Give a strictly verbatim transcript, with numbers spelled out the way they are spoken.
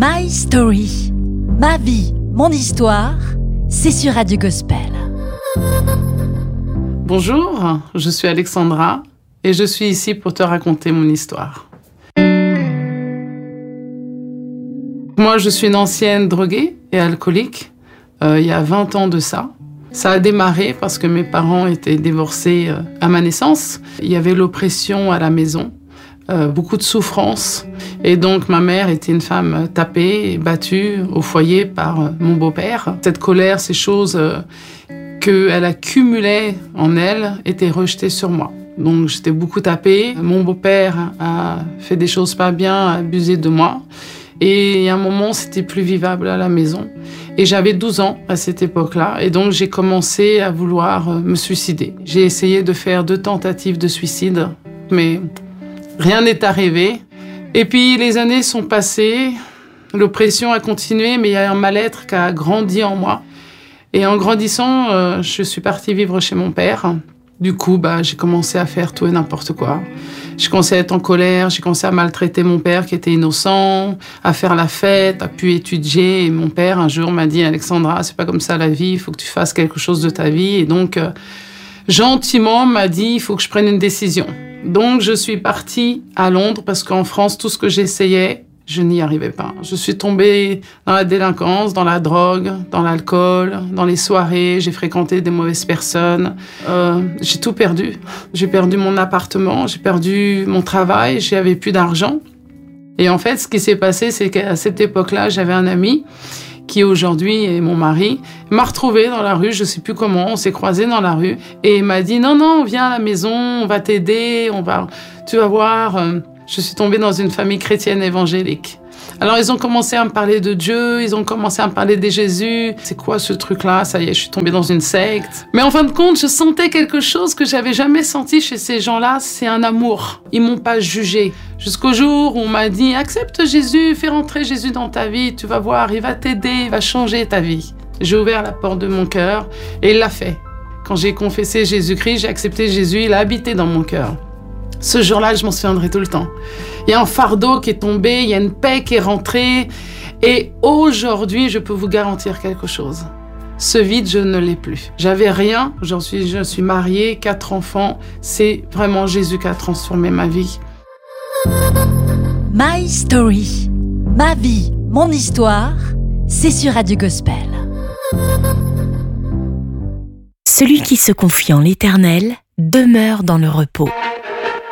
My Story, ma vie, mon histoire, c'est sur Radio Gospel. Bonjour, je suis Alexandra et je suis ici pour te raconter mon histoire. Moi, je suis une ancienne droguée et alcoolique, euh, il y a vingt ans de ça. Ça a démarré parce que mes parents étaient divorcés euh, à ma naissance. Il y avait l'oppression à la maison, euh, beaucoup de souffrance. Et donc, ma mère était une femme tapée et battue au foyer par euh, mon beau-père. Cette colère, ces choses euh, qu'elle accumulait en elle étaient rejetées sur moi. Donc, j'étais beaucoup tapée. Mon beau-père a fait des choses pas bien, a abusé de moi. Et à un moment, c'était plus vivable à la maison. Et j'avais douze ans à cette époque-là. Et donc, j'ai commencé à vouloir me suicider. J'ai essayé de faire deux tentatives de suicide, mais rien n'est arrivé. Et puis, les années sont passées. L'oppression a continué, mais il y a un mal-être qui a grandi en moi. Et en grandissant, euh, je suis partie vivre chez mon père. Du coup, bah, j'ai commencé à faire tout et n'importe quoi. J'ai commencé à être en colère, j'ai commencé à maltraiter mon père qui était innocent, à faire la fête, à pu étudier. Et mon père, un jour, m'a dit « Alexandra, c'est pas comme ça la vie, il faut que tu fasses quelque chose de ta vie. » Et donc, euh, gentiment, m'a dit « Il faut que je prenne une décision. » Donc, je suis partie à Londres parce qu'en France, tout ce que j'essayais, je n'y arrivais pas. Je suis tombée dans la délinquance, dans la drogue, dans l'alcool, dans les soirées. J'ai fréquenté des mauvaises personnes. Euh, j'ai tout perdu. J'ai perdu mon appartement, j'ai perdu mon travail, j'avais plus d'argent. Et en fait, ce qui s'est passé, c'est qu'à cette époque-là, j'avais un ami qui aujourd'hui est mon mari, m'a retrouvée dans la rue, je sais plus comment, on s'est croisés dans la rue, et il m'a dit « Non, non, viens à la maison, on va t'aider, on va, tu vas voir... » Je suis tombée dans une famille chrétienne évangélique. Alors, ils ont commencé à me parler de Dieu, ils ont commencé à me parler de Jésus. C'est quoi ce truc-là? Ça y est, je suis tombée dans une secte. Mais en fin de compte, je sentais quelque chose que j'avais jamais senti chez ces gens-là, c'est un amour. Ils m'ont pas jugée. Jusqu'au jour où on m'a dit « Accepte Jésus, fais rentrer Jésus dans ta vie, tu vas voir, il va t'aider, il va changer ta vie. » J'ai ouvert la porte de mon cœur et il l'a fait. Quand j'ai confessé Jésus-Christ, j'ai accepté Jésus, il a habité dans mon cœur. Ce jour-là, je m'en souviendrai tout le temps. Il y a un fardeau qui est tombé, il y a une paix qui est rentrée. Et aujourd'hui, je peux vous garantir quelque chose. Ce vide, je ne l'ai plus. J'avais rien, j'en suis, je suis mariée, quatre enfants. C'est vraiment Jésus qui a transformé ma vie. My Story, ma vie, mon histoire, c'est sur Radio Gospel. Celui qui se confie en l'Éternel demeure dans le repos.